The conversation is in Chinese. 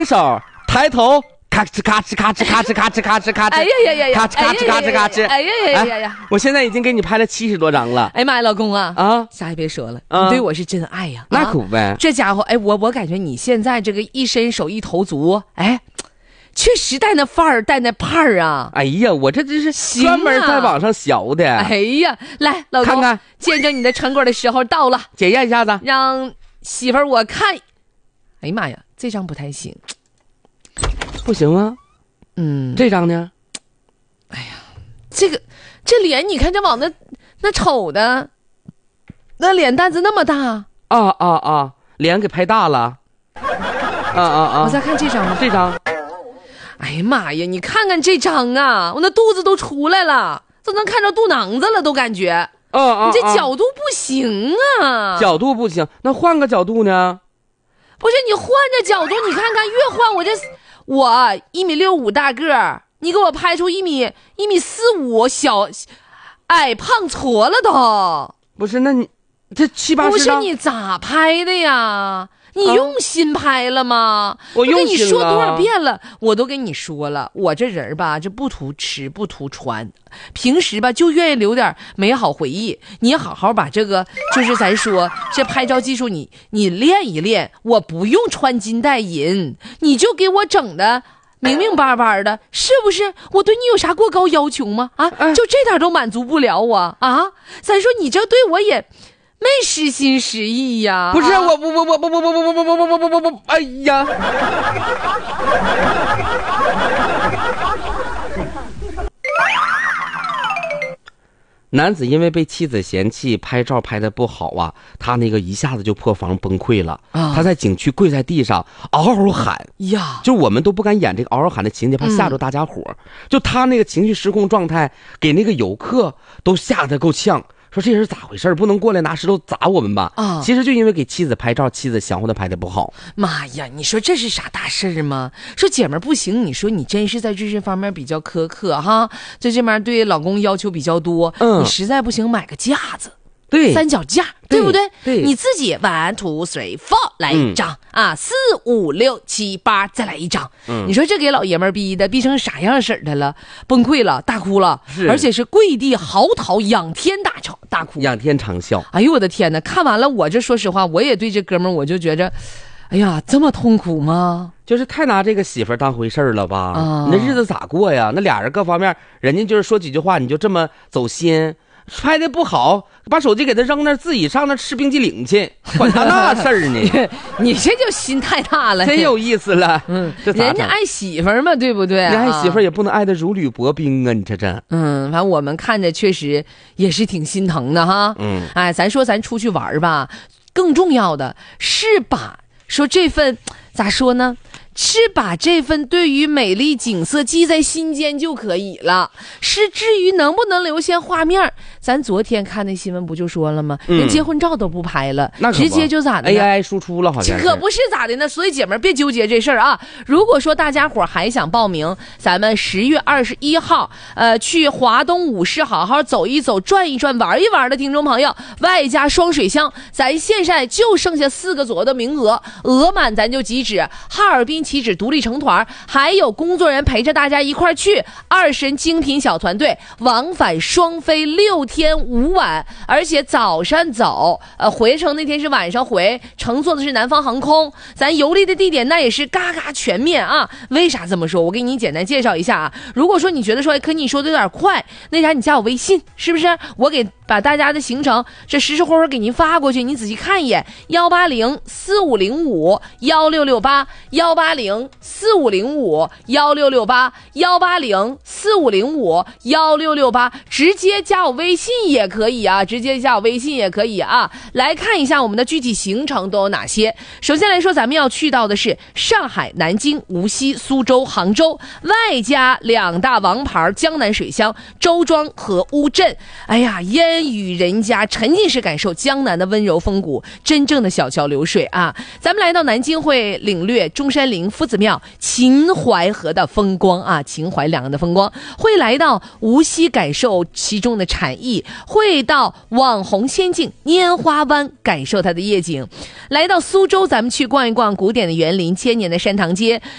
手抬头，咔哧咔哧咔哧咔哧咔哧咔哧咔哧， 哎呀呀呀呀， 咔哧咔哧咔哧咔哧， 哎呀呀呀呀！ 我现在已经给你拍了70多张了。 哎妈呀，老公啊啊， 啥也别说了，你对我是真爱呀。 那可不呗。 这家伙，哎，我感觉你现在这个一身手一头足，哎，确实带那范儿，带那派儿啊。 哎呀，我这真是专门在网上学的。 哎呀，来，老公， 看看见证你的成果的时候到了， 检验一下子， 让媳妇儿我看。哎呀妈呀，这张不太行。 不行啊。这张呢？ 哎呀，这脸你看这往那瞅的，那脸蛋子那么大啊，脸给拍大了。啊！ 我再看这张吧。 这张。 哎呀妈呀，你看看这张啊，我那肚子都出来了，都能看着肚囊子了，都感觉。你这角度不行啊。 角度不行，那换个角度呢？ 不是你换着角度，你看看越换我1.65米大个儿，你给我拍出1.45米小，矮胖矬了都。 不是，那你这7、80张不是你咋拍的呀？你用心拍了吗？ 我用心了。 跟你说多少遍了，我都跟你说了，我这人吧，这不图吃不图穿，平时吧就愿意留点美好回忆。你好好把这个，就是咱说这拍照技术你练一练，我不用穿金戴银，你就给我整的明明白白的，是不是？我对你有啥过高要求吗？啊，就这点都满足不了我啊！咱说你这对我也没实心实意呀。 不是我不，哎呀！男子因为被妻子嫌弃拍照拍得不好啊，他那个一下子就破防崩溃了。他在景区跪在地上嗷嗷喊呀，就我们都不敢演这个嗷嗷喊的情节，怕吓着大家伙。就他那个情绪失控状态，给那个游客都吓得够呛。说这人咋回事？不能过来拿石头砸我们吧？其实就因为给妻子拍照，妻子想活的拍的不好。 妈呀，你说这是啥大事儿吗？说姐们儿不行，你说你真是在这方面比较苛刻哈，在这边对老公要求比较多。你实在不行买个架子， 对， 三脚架，对不对？ 对， 你自己1、2、3、4来一张啊，4、5、6、7、8再来一张。你说这给老爷们儿逼成啥样式的了？崩溃了，大哭了，而且是跪地嚎啕，仰天大哭， 仰天长啸。 哎呦我的天哪！看完了，我这说实话，我也对这哥们儿，我就觉着，哎呀，这么痛苦吗？ 就是太拿这个媳妇儿当回事儿了吧？你那日子咋过呀？那俩人各方面，人家就是说几句话，你就这么走心。拍的不好，把手机给他扔那儿，自己上那吃冰激凌去，管他那事儿呢。 你这就心太大了， 真有意思了。 人家爱媳妇儿嘛，对不对？ 人爱媳妇儿也不能爱得如履薄冰啊！你这。 反正我们看着确实也是挺心疼的哈。哎，咱说咱出去玩吧，更重要的是把说这份咋说呢？是把这份对于美丽景色记在心间就可以了。是至于能不能留下画面，咱昨天看那新闻不就说了吗？连结婚照都不拍了，直接就咋的呢 ？AI 输出了，好像可不是咋的呢。所以姐们儿别纠结这事儿啊。如果说大家伙还想报名，咱们10月21号，去华东五市好好走一走、转一转、玩一玩的听众朋友，外加双水乡，咱现在就剩下4个左右的名额，额满咱就即止。哈尔滨岂止独立成团，还有工作人员陪着大家一块去，20人精品小团队，往返双飞6天5晚，而且早上走，回程那天是晚上回，乘坐的是南方航空。咱游历的地点那也是嘎嘎全面啊。为啥这么说？我给你简单介绍一下啊。如果说你觉得说可你说的有点快，那啥你加我微信，是不是？我把大家的行程这实时给您发过去，你仔细看一眼，18045051668，18045051668，18045051668，直接加我微信也可以啊，来看一下我们的具体行程都有哪些。首先来说，咱们要去到的是上海、南京、无锡、苏州、杭州，外加2大王牌江南水乡周庄和乌镇。哎呀，烟山与人家，沉浸式感受江南的温柔风骨，真正的小桥流水啊！咱们来到南京会领略中山陵、夫子庙、秦淮河的风光啊，秦淮两岸的风光，会来到无锡感受其中的禅意，会到网红仙境拈花湾感受它的夜景，来到苏州咱们去逛一逛古典的园林、千年的山塘街，